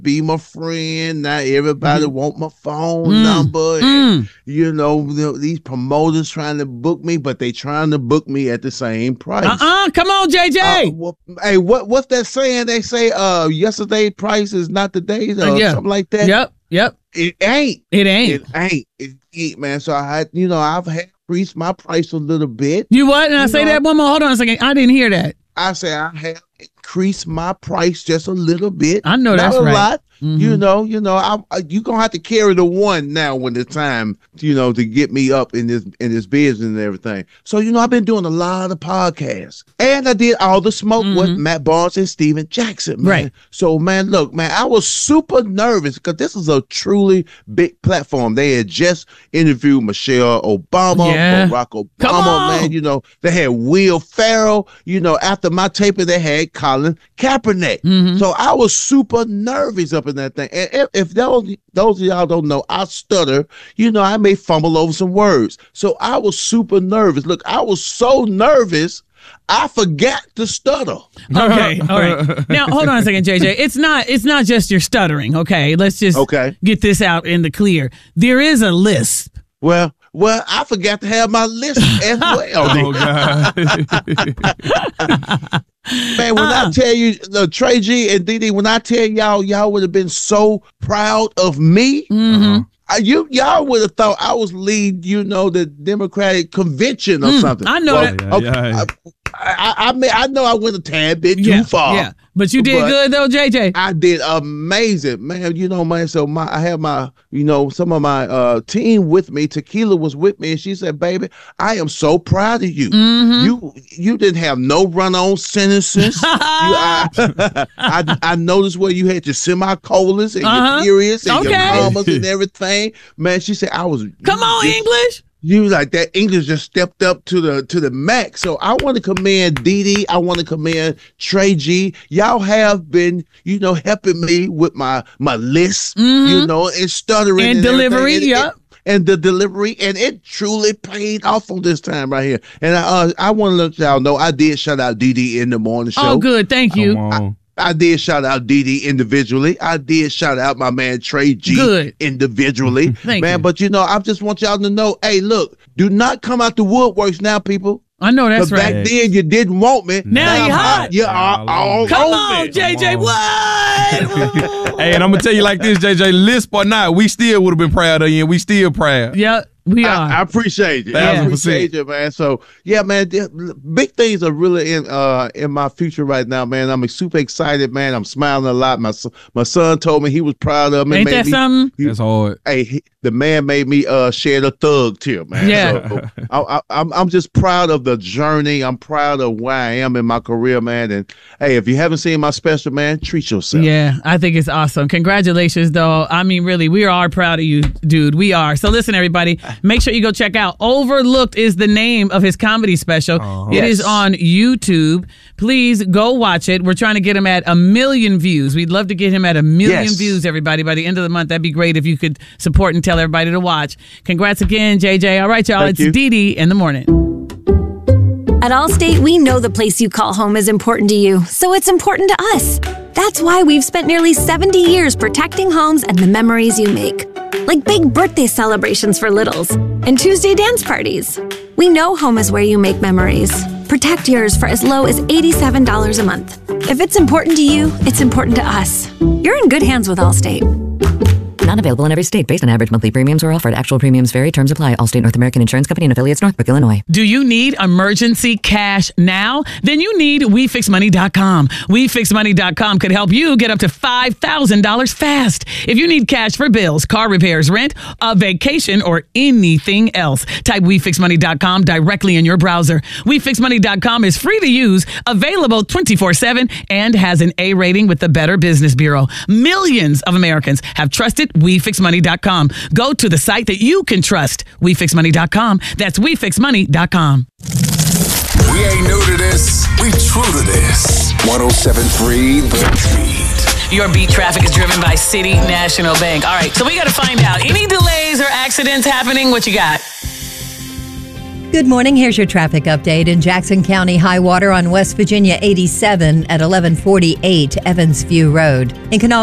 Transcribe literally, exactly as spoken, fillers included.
be my friend. Now everybody mm. want my phone mm. number. And, mm. you know, these promoters trying to book me, but they trying to book me at the same price. Uh-uh. Come on, J J. Uh, well, hey, what what's that saying? They say uh, yesterday's price is not today's or uh, yeah. something like that. Yep, yep. It ain't. It ain't. It ain't. It ain't, man. So I had, you know, I've had increased my price a little bit. You what? And I say know, that one more. Hold on a second. I didn't hear that. I say I have increased my price just a little bit. I know that's Not a right. lot. Mm-hmm. You know, you know, I, I you gonna have to carry the one now when it's time, you know, to get me up in this in this business and everything. So you know, I've been doing a lot of podcasts, and I did all the smoke mm-hmm. with Matt Barnes and Steven Jackson, man. Right. So man, look, man, I was super nervous because this is a truly big platform. They had just interviewed Michelle Obama, yeah. Barack Obama, man. You know, they had Will Ferrell. You know, after my taping, they had Colin Kaepernick. Mm-hmm. So I was super nervous up in that thing. And if, if those those of y'all don't know, I stutter. You know, I may fumble over some words. So I was super nervous. Look, I was so nervous, I forgot to stutter. Okay, all right. Now hold on a second, J J. It's not it's not just your stuttering. Okay, let's just okay. get this out in the clear. There is a lisp. Well. Well, I forgot to have my list as well. Oh, God. Man, when uh-uh. I tell you, uh, Trey G and D D, when I tell y'all, y'all would have been so proud of me. Mm-hmm. Uh, you y'all would have thought I was lead, you know, the Democratic convention or mm, something. I know well, that. Okay, yeah, yeah. I, I, I, mean, I know I went a tad bit yeah, too far. Yeah, but you did but good though, J J. I did amazing, man. You know, man. So my, I have my, you know, some of my uh, team with me. Tequila was with me, and she said, "Baby, I am so proud of you. Mm-hmm. You, you didn't have no run-on sentences. you, I, I, I noticed where you had your semicolons and uh-huh. your periods and okay. your commas and everything, man." She said, "I was come on, just, English." You like that English just stepped up to the to the max. So I want to commend Dee Dee. I want to commend Trey G. Y'all have been, you know, helping me with my my list, mm-hmm. you know, and stuttering and, and delivery. And, yeah. And the delivery, and it truly paid off on this time right here. And I, uh, I want to let y'all know I did shout out Dee Dee in the morning show. Oh, good, thank you. I, I did shout out Dee Dee individually. I did shout out my man Trey G Good. individually. Thank man, you. But you know, I just want y'all to know, hey, look, do not come out the woodworks now, people. I know that's right. Back then you didn't want me. Now, now you hot. You are all Come on, on, J J. Come on. What? Hey, and I'm gonna tell you like this, J J. Lisp or not, we still would have been proud of you, and we still proud. Yeah. We are. I, I appreciate it. Yeah. I appreciate it, man. So yeah, man, big things are really in uh in my future right now, man. I'm super excited, man. I'm smiling a lot. My my son told me he was proud of me. Ain't that me, something? He, That's hard. Hey, he, the man made me uh share the thug tear, man. Yeah. So, I, I, I'm I'm just proud of the journey. I'm proud of where I am in my career, man. And hey, if you haven't seen my special, man, treat yourself. Yeah, I think it's awesome. Congratulations, though. I mean, really, we are proud of you, dude. We are. So listen, everybody, make sure you go check out Overlooked is the name of his comedy special. Uh-huh. It yes. is on YouTube. Please go watch it. We're trying to get him at a million views. We'd love to get him at a million yes. views, everybody, by the end of the month. That'd be great if you could support and tell everybody to watch. Congrats again, J J. All right, y'all. Thank it's you. Dee Dee in the morning. At Allstate, we know the place you call home is important to you, so it's important to us. That's why we've spent nearly seventy years protecting homes and the memories you make. Like big birthday celebrations for littles and Tuesday dance parties. We know home is where you make memories. Protect yours for as low as eighty-seven dollars a month. If it's important to you, it's important to us. You're in good hands with Allstate. Not available in every state based on average monthly premiums or offered. Actual premiums vary. Terms apply. Allstate North American Insurance Company and affiliates, Northbrook, Illinois. Do you need emergency cash now? Then you need we fix money dot com. we fix money dot com could help you get up to five thousand dollars fast. If you need cash for bills, car repairs, rent, a vacation, or anything else, type we fix money dot com directly in your browser. we fix money dot com is free to use, available twenty-four seven, and has an A rating with the Better Business Bureau. Millions of Americans have trusted we fix money dot com. Go to the site that you can trust. we fix money dot com. That's we fix money dot com. We ain't new to this. We true to this. one oh seven point three The Beat. Your beat traffic is driven by City National Bank. All right, so we got to find out. Any delays or accidents happening? What you got? Good morning. Here's your traffic update. In Jackson County, high water on West Virginia eighty-seven at eleven forty-eight Evans View Road. In Canal